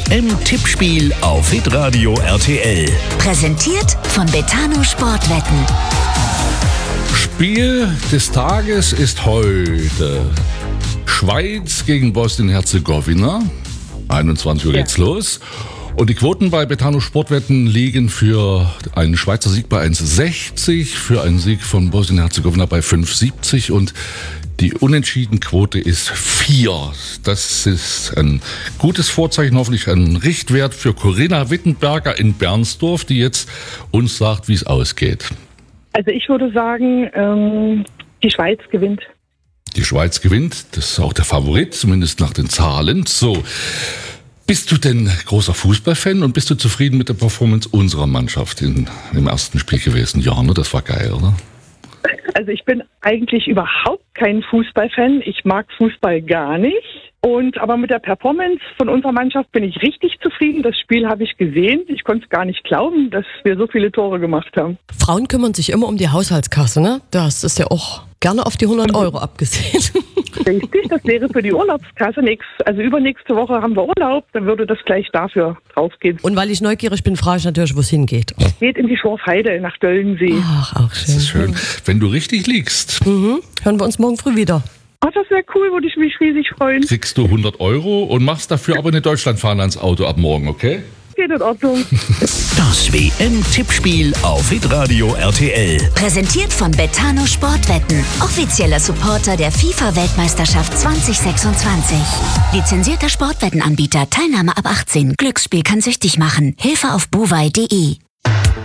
WM-Tippspiel auf Hitradio RTL. Präsentiert von Betano Sportwetten. Spiel des Tages ist heute Schweiz gegen Bosnien-Herzegowina. 21 Uhr geht's los. Und die Quoten bei Betano Sportwetten liegen für einen Schweizer Sieg bei 1,60, für einen Sieg von Bosnien-Herzegowina bei 5,70 und die Unentschieden-Quote ist 4. Das ist ein gutes Vorzeichen, hoffentlich ein Richtwert für Corinna Wittenberger in Bernsdorf, die jetzt uns sagt, wie es ausgeht. Also ich würde sagen, die Schweiz gewinnt. Die Schweiz gewinnt, das ist auch der Favorit, zumindest nach den Zahlen. So, bist du denn großer Fußballfan und bist du zufrieden mit der Performance unserer Mannschaft im ersten Spiel gewesen? Ja, ne? Das war geil, oder? Also ich bin eigentlich überhaupt kein Fußballfan. Ich mag Fußball gar nicht. Aber mit der Performance von unserer Mannschaft bin ich richtig zufrieden. Das Spiel habe ich gesehen. Ich konnte es gar nicht glauben, dass wir so viele Tore gemacht haben. Frauen kümmern sich immer um die Haushaltskasse, ne? Das ist ja auch gerne auf die 100 Euro abgesehen. Richtig, das wäre für die Urlaubskasse. Übernächste Woche haben wir Urlaub, dann würde das gleich dafür draufgehen. Und weil ich neugierig bin, frage ich natürlich, wo es hingeht. Es geht in die Schorfheide nach Döllensee. Ach, auch schön. Das ist schön. Wenn du richtig liegst. Hören wir uns morgen früh wieder. Ach, das wäre cool, würde ich mich riesig freuen. Kriegst du 100 Euro und machst dafür aber eine Deutschlandfahne ans Auto ab morgen, okay? Geht in Ordnung. Das WM-Tippspiel auf Hitradio RTL. Präsentiert von Betano Sportwetten. Offizieller Supporter der FIFA-Weltmeisterschaft 2026. Lizenzierter Sportwettenanbieter. Teilnahme ab 18. Glücksspiel kann süchtig machen. Hilfe auf buwei.de.